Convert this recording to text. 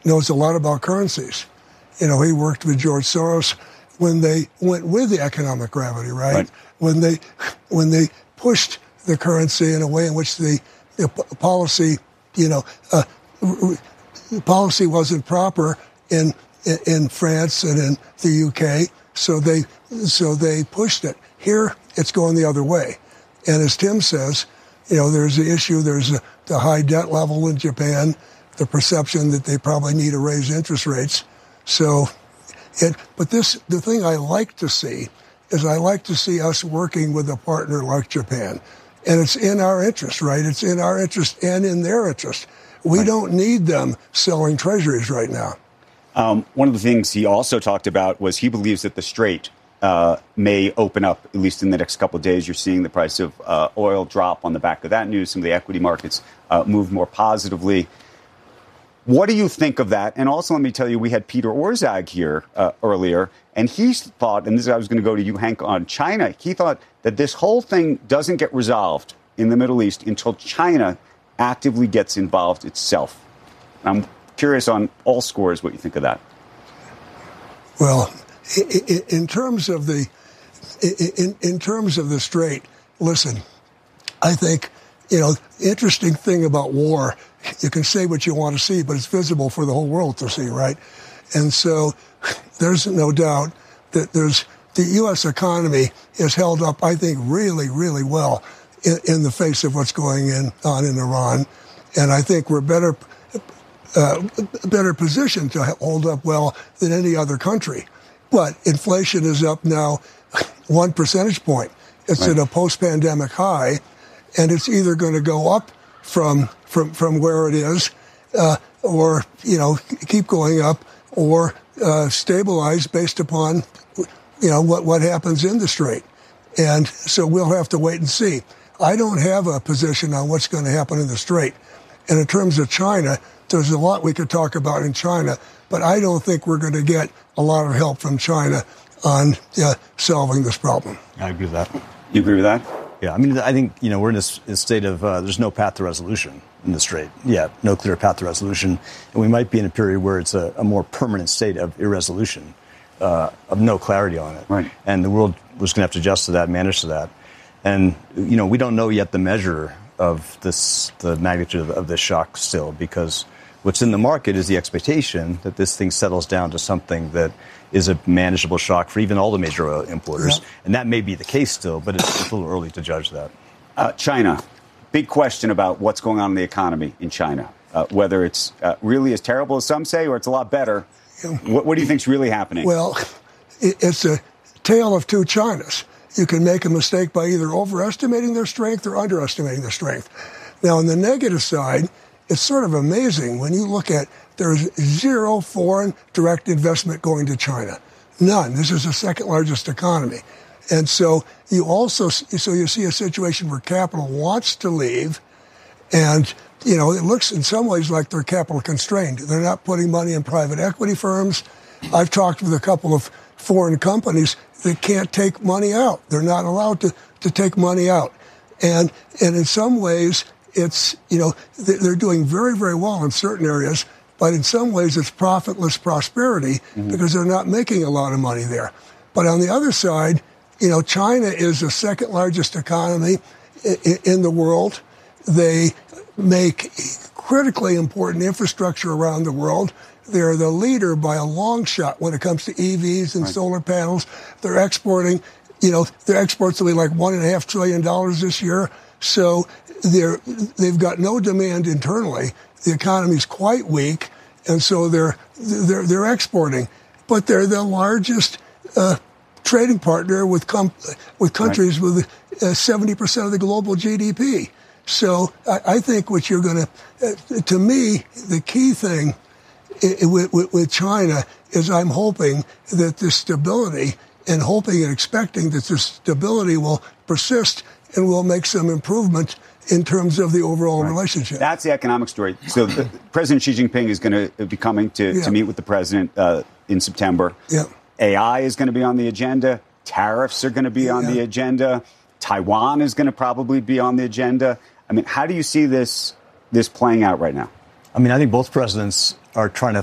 knows a lot about currencies. He worked with George Soros when they went with the economic gravity, right? When they pushed the currency in a way in which the policy, policy wasn't proper in France and in the UK, so they pushed it. Here, it's going the other way. And as Tim says, there's the issue, there's the high debt level in Japan, the perception that they probably need to raise interest rates. But the thing I like to see is I like to see us working with a partner like Japan. And it's in our interest, right? It's in our interest and in their interest. We don't need them selling treasuries right now. One of the things he also talked about was he believes that the Strait may open up, at least in the next couple of days. You're seeing the price of oil drop on the back of that news. Some of the equity markets move more positively. What do you think of that? And also, let me tell you, we had Peter Orszag here earlier, and he thought, and this I was going to go to you, Hank, on China. He thought that this whole thing doesn't get resolved in the Middle East until China actively gets involved itself. I'm curious on all scores what you think of that. Well, in terms of the Strait, listen, I think, the interesting thing about war, you can say what you want to see, but it's visible for the whole world to see, right? And so there's no doubt that the U.S. economy is held up, I think, really, really well in the face of what's going on in Iran. And I think we're better positioned to hold up well than any other country. But inflation is up now 1 percentage point. It's at a post-pandemic high, and it's either going to go up from where it is, or keep going up, or stabilize based upon what happens in the Strait. And so we'll have to wait and see. I don't have a position on what's going to happen in the Strait. And in terms of China, there's a lot we could talk about in China, but I don't think we're going to get a lot of help from China on solving this problem. I agree with that. You agree with that? Yeah, I think, we're in this state of there's no path to resolution in the Strait. Yeah, no clear path to resolution. And we might be in a period where it's a more permanent state of irresolution, of no clarity on it. Right. And the world was going to have to adjust to that, manage to that. And, we don't know yet the measure of the magnitude of this shock still, because what's in the market is the expectation that this thing settles down to something that is a manageable shock for even all the major oil importers. Yeah. And that may be the case still, but it's a little early to judge that. China, big question about what's going on in the economy in China, whether it's really as terrible as some say or it's a lot better. What do you think's really happening? Well, it's a tale of two Chinas. You can make a mistake by either overestimating their strength or underestimating their strength. Now, on the negative side, it's sort of amazing when you look at there's zero foreign direct investment going to China. None. This is the second largest economy. And so you see a situation where capital wants to leave, and, it looks in some ways like they're capital constrained. They're not putting money in private equity firms. I've talked with a couple of foreign companies that can't take money out. They're not allowed to take money out. And in some ways, it's, they're doing very, very well in certain areas, but in some ways it's profitless prosperity because they're not making a lot of money there. But on the other side, China is the second largest economy in the world. They make critically important infrastructure around the world. They're the leader by a long shot when it comes to EVs and solar panels. They're exporting, their exports will be like $1.5 trillion this year. So they've got no demand internally. The economy's quite weak, and so they're exporting. But they're the largest trading partner with countries with 70% of the global GDP. So I think what you're going to me, the key thing with China is I'm hoping that this stability and hoping and expecting that this stability will persist and will make some improvement in terms of the overall relationship. That's the economic story. So President Xi Jinping is going to be coming to meet with the president in September. Yeah. AI is going to be on the agenda. Tariffs are going to be on the agenda. Taiwan is going to probably be on the agenda. How do you see this playing out right now? I think both presidents are trying to